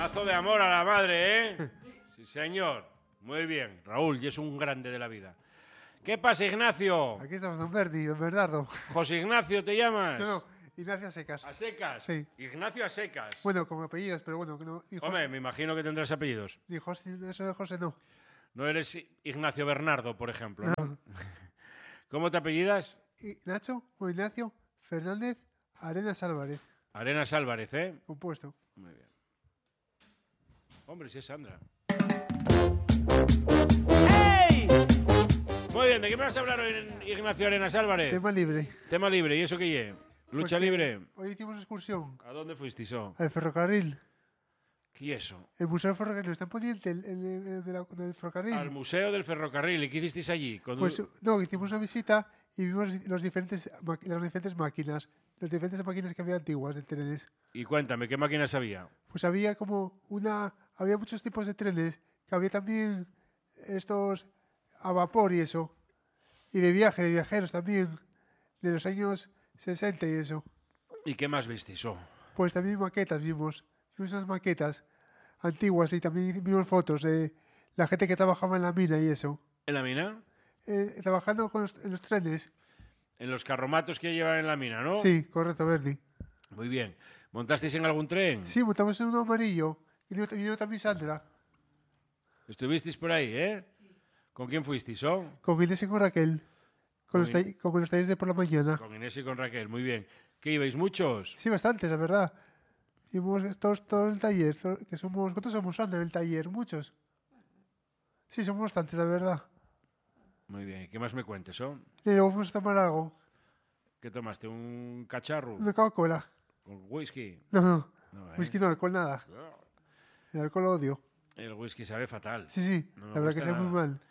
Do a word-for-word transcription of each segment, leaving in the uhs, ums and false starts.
Temazo de amor a la madre, ¿eh? Sí, señor. Muy bien. Raúl, y es un grande de la vida. ¿Qué pasa, Ignacio? Aquí estamos, don Berni, don Bernardo. José Ignacio, ¿te llamas? No, no, Ignacio a secas. ¿A secas? Sí. Ignacio a secas. Bueno, con apellidos, pero bueno, que no. Ni Hombre, José, me imagino que tendrás apellidos. ni José, eso de José no. No eres Ignacio Bernardo, por ejemplo, ¿no? No. ¿Cómo te apellidas? Y Nacho o Ignacio Fernández Arenas Álvarez. Arenas Álvarez, ¿eh? Compuesto. Muy bien. Hombre, sí es Sandra. ¡Ey! Muy bien, ¿de qué me vas a hablar hoy, Ignacio Arenas Álvarez? Tema libre. Tema libre, ¿y eso qué lle? ¿Lucha Pues libre? Hoy hicimos excursión. ¿A dónde fuisteis? Oh? Al ferrocarril. ¿Qué es eso? El Museo del Ferrocarril. ¿Está en Poniente el, el, el, de la- del ferrocarril? Al Museo del Ferrocarril. ¿Y qué hicisteis allí? Con... Pues no, hicimos una visita y vimos los diferentes, ma- las diferentes máquinas. Las diferentes máquinas que había antiguas de trenes. Y cuéntame, ¿qué máquinas había? Pues había como una... Había muchos tipos de trenes. Que había también estos a vapor y eso. Y de viaje, de viajeros también. De los años sesenta y eso. ¿Y qué más visteis? Oh? Pues también maquetas vimos. Vimos unas maquetas antiguas y también vimos fotos de la gente que trabajaba en la mina y eso. ¿En la mina? Eh, trabajando con los, en los trenes. En los carromatos que llevan en la mina, ¿no? Sí, correcto, Bernie. Muy bien. ¿Montasteis en algún tren? Sí, montamos en uno amarillo. Y vino, vino también Sandra. ¿Estuvisteis por ahí, eh? ¿Con quién fuisteis, oh? Con Inés y con Raquel. Con, los, Con tall- con los talleres de por la mañana. Con Inés y con Raquel, muy bien. ¿Qué ibais, muchos? Sí, bastantes, la verdad. Hicimos todos, todo el taller. todo- que somos, ¿Cuántos somos, Sandra, en el taller? ¿Muchos? Sí, somos bastantes, la verdad. Muy bien. ¿Y qué más me cuentes, oh? Y luego fuimos a tomar algo. ¿Qué tomaste? ¿Un cacharro? Una Coca-Cola. ¿Con whisky? No, no. No, ¿eh? Whisky no, alcohol nada. El alcohol lo odio. El whisky sabe fatal. Sí, sí. No me la verdad que gusta sabe muy nada. mal.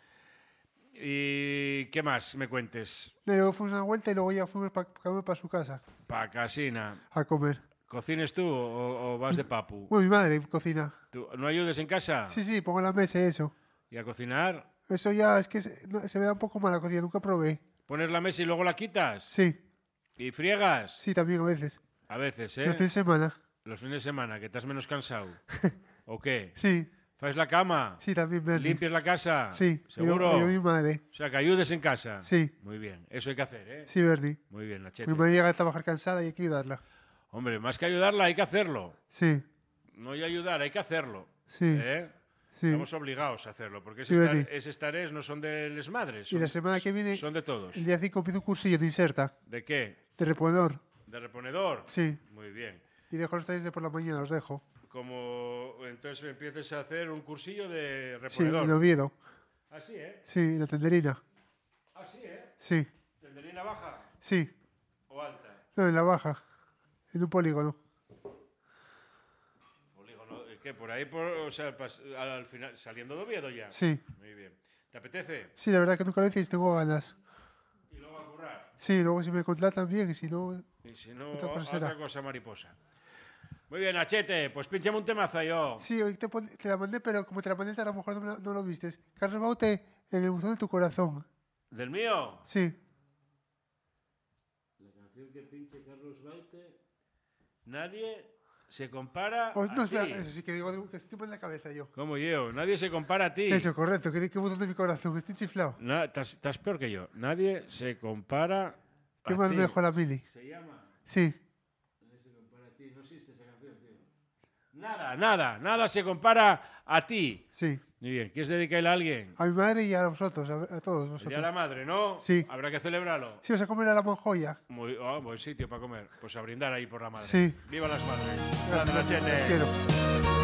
¿Y qué más me cuentes? Y luego fuimos una vuelta y luego ya fuimos para su casa Pa' casina. a comer. ¿Cocines tú o, o vas de papu? Bueno, mi madre cocina. ¿Tú no ayudes en casa? Sí, sí, pongo en la mesa y eso. ¿Y a cocinar? Eso ya es que se, no, se me da un poco mal la cocina, nunca probé. ¿Pones la mesa y luego la quitas? Sí, ¿Y friegas? sí, también a veces. A veces, ¿eh? Los fines de semana. Los fines de semana, que estás menos cansado. ¿O qué? Sí, ¿Fas la cama? sí, también Bernie. ¿Limpias la casa? Sí, ¿Seguro? Yo, yo mi madre. O sea, que ayudes en casa. Sí, Muy bien, eso hay que hacer, ¿eh? sí, Bernie. Muy bien, Nachete. Mi madre llega a trabajar cansada y hay que ayudarla. Hombre, más que ayudarla, hay que hacerlo. Sí, No hay ayudar, hay que hacerlo. sí, ¿Eh? sí. Estamos obligados a hacerlo, porque Sí, esos, tar- Bernie. esos tareas no son de las madres. Y Son, la semana que viene, son de todos. el día cinco, empiezo un cursillo de inserta, ¿De qué? de reponedor. ¿De reponedor? Sí, Muy bien. y dejo los talleres de por la mañana, los dejo. Como entonces empieces a hacer un cursillo de Sí, reponedor. en Oviedo. Así, ¿eh? Sí, en la tenderina. Así, ¿eh? Sí, ¿Tenderina baja sí. o alta? No, en la baja. En un polígono. Polígono, ¿eh, ¿qué? Por ahí, por, o sea, pas- al, al final, saliendo de Oviedo ya. Sí, Muy bien. ¿Te apetece? sí, la verdad que nunca lo hice y tengo ganas. Y luego a currar. Sí, luego si me contratan bien y si no... Y si no, Otra cosa otra será. cosa mariposa. Muy bien, Achete, pues pinchame un temazo yo. Sí, hoy te, pon- te la mandé, pero como te la mandé, a lo mejor no, me la- no lo vistes. Carlos Baute, en el buzón de tu corazón. ¿Del mío? Sí, La canción que pinche Carlos Baute. Nadie se compara oh, a no, ti. espera, eso sí que digo que estoy en la cabeza yo. ¿Cómo yo? Nadie se compara a ti. Eso, correcto, que, que buzón de mi corazón, estoy chiflado. Na- Estás estás peor que yo. Nadie se compara ¿Qué a más ti. me dejó la mili? Se llama Sí, Nadie se compara a ti. No existe esa canción, tío. Nada, nada, nada se compara a ti. sí. Muy bien, ¿quieres dedicarle a alguien? A mi madre y a vosotros, a, a todos El vosotros. día de la madre, ¿no? Sí. Habrá que celebrarlo. Sí, os a comer a la monjoya. Muy, oh, buen sitio para comer. Pues a brindar ahí por la madre. Sí. ¡Viva las madres! Gracias, Grande, Machete. os quiero.